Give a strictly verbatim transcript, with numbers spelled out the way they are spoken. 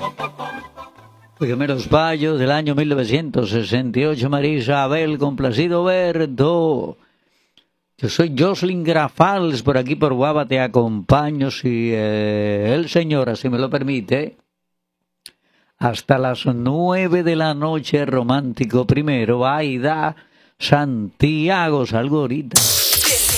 Primeros Bayos del año mil novecientos sesenta y ocho, María Isabel, complacido Berto. Yo soy Jocelyn Grafals, por aquí por Guava te acompaño, si eh, el señor así me lo permite, hasta las nueve de la noche, romántico primero, Aida Santiago, salgo ahorita.